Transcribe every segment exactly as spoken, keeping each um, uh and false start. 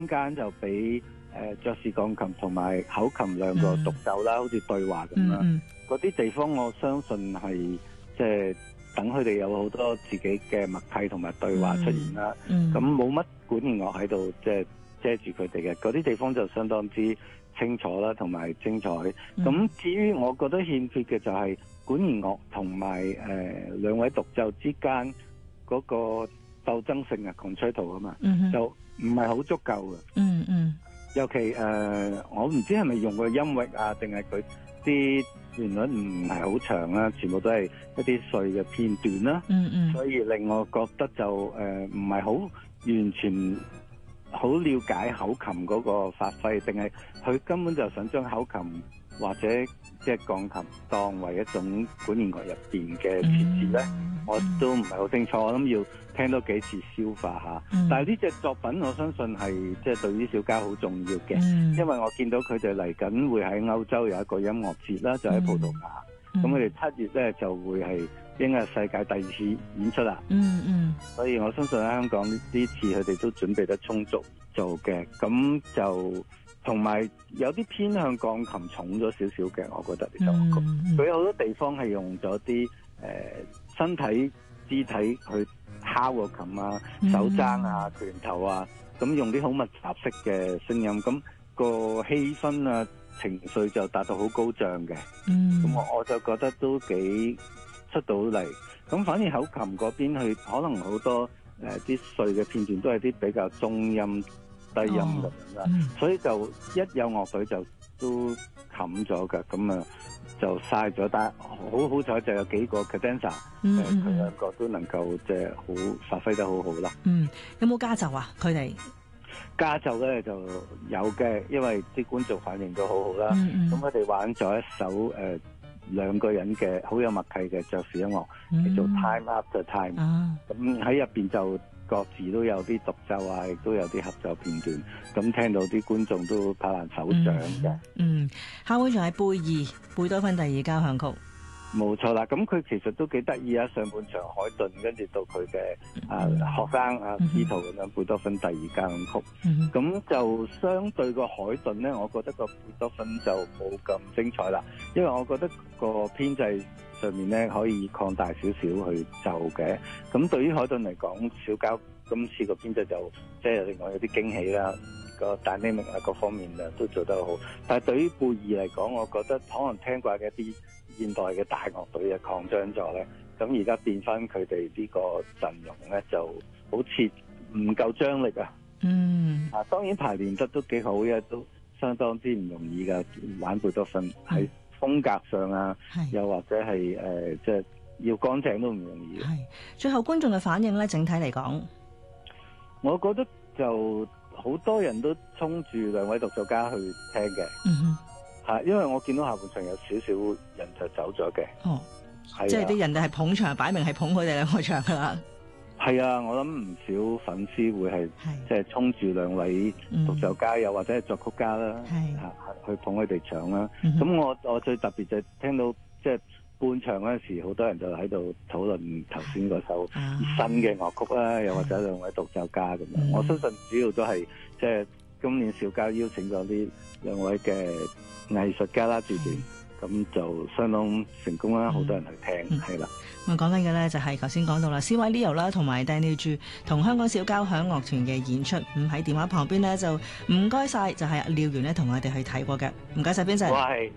間就俾誒爵士鋼琴同埋口琴兩個獨奏啦，好似對話咁啦。嗰啲地方我相信係即係等佢哋有好多自己嘅默契同埋對話出現啦。咁冇乜管弦樂喺度即係遮住佢哋嘅，嗰啲地方就相當之清楚啦，同埋精彩。咁至於我覺得欠缺嘅就係管弦樂同埋誒兩位獨奏之間嗰個鬥爭性啊 concerto 啊嘛，就唔係好足夠嘅。嗯嗯。尤其誒、呃，我唔知係咪用個音域啊，定係佢啲旋律唔係好長啦，全部都係一啲碎嘅片段啦。嗯嗯。所以令我覺得就誒唔係好完全好了解口琴嗰個發揮，定係佢根本就想將口琴或者即係鋼琴當為一種管弦樂入邊嘅設置咧，我都唔係好清楚，我諗要聽多幾次消化下。嗯、但係呢隻作品，我相信係即係對於小交好重要嘅，嗯、因為我見到佢哋嚟緊會喺歐洲有一個音樂節啦，就喺葡萄牙。咁佢哋七月咧就會係應該係世界第二次演出啦。嗯嗯。所以我相信喺香港呢次佢哋都準備得充足做嘅，咁就。同埋有啲偏向鋼琴重咗少少嘅，我覺得呢首歌，佢有好多地方係用咗啲誒身體肢體去敲個琴啊、手踭啊、拳頭啊，咁用啲好密集式嘅聲音，咁、個氣氛啊、情緒就達到好高漲嘅。咁、嗯、我我就覺得都幾出到嚟。咁反而口琴嗰邊佢可能好多誒啲、呃、碎嘅片段都係啲比較中音。低音咁樣啦，嗯、所以就一有樂隊就都冚咗㗎，咁啊就嘥咗。但係好好彩就有幾個 cadenza，誒佢兩個都能夠即係好發揮得好好啦。嗯， 有冇加奏啊？佢哋加奏咧就有嘅，因為啲觀眾反應都好好啦。咁佢哋玩咗一首誒、呃、兩個人嘅好有默契嘅爵士音樂，嗯、叫做 Time After Time。咁喺入邊就各自都有啲獨奏啊，亦都有啲合奏片段，咁聽到啲觀眾都拍爛手掌嘅。嗯， 下會仲係貝二貝多芬第二交響曲。 冇錯啦，咁佢其實都幾得意啊！上半場海頓，跟住到佢嘅啊學生啊司徒咁樣，貝多芬第二交響曲。咁、嗯、就相對個海頓咧，我覺得個貝多芬就冇咁精彩啦，因為我覺得個編制上面咧可以擴大少少去奏嘅。咁對於海頓嚟講，小交今次個編制就即係另外有啲驚喜啦，個 dynamic 啊各方面啊都做得好。但係對於貝二嚟講，我覺得可能聽慣嘅一啲現代嘅大樂隊嘅擴張咗咧，咁而家變翻佢哋呢個陣容咧，就好似唔夠張力啊。嗯，啊當然排練得都幾好嘅，都相當之唔容易噶，玩貝多芬喺風格上啊，又或者係誒即係要乾淨都唔容易。係最後觀眾嘅反應咧，整體嚟講， 我覺得就好多人都衝住兩位獨奏家去聽嘅。嗯哼。係，因為我見到下半場有少少人就走咗嘅。哦，係、啊， 即係啲人哋係捧場，擺明係捧佢哋兩個場噶啦。 係啊，我諗唔少粉絲會係即係衝住兩位獨奏家，又、嗯、或者係作曲家啦，係啊，去捧佢哋場啦。咁、嗯、我我最特別就係聽到即係半場嗰陣時，好多人就喺度討論頭先嗰首新嘅樂曲啦，又或者兩位獨奏家咁樣。嗯、我相信主要都係即係今年小交邀請咗啲兩位嘅藝術家啦，駐團，咁就相當成功啦，好、嗯、多人去聽，係啦、 嗯。咁講緊嘅咧就係頭先講到啦 ，C Y Leo 啦，同埋 Daniel Chu 同香港小交響樂團嘅演出。咁喺電話旁邊咧就唔該晒，就係阿廖源咧同我哋去睇過嘅，唔該晒邊陣。 喂。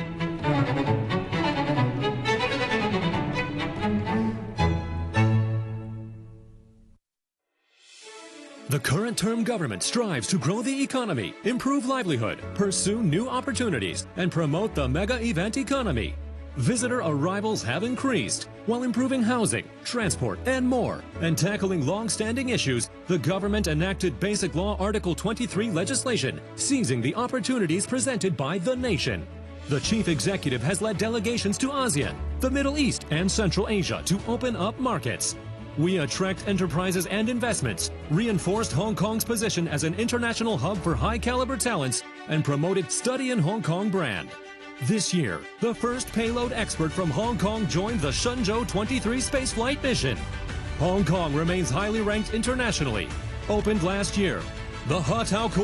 The current term government strives to grow the economy, improve livelihood, pursue new opportunities, and promote the mega event economy. Visitor arrivals have increased, while improving housing, transport, and more. And tackling long-standing issues, the government enacted Basic Law Article twenty-three legislation, seizing the opportunities presented by the nation. The chief executive has led delegations to ASEAN, the Middle East, and Central Asia to open up markets. We attract enterprises and investments, reinforced Hong Kong's position as an international hub for high-caliber talents, and promoted Study in Hong Kong brand. This year, the first payload expert from Hong Kong joined the Shenzhou twenty-three spaceflight mission. Hong Kong remains highly ranked internationally. Opened last year, The Hotau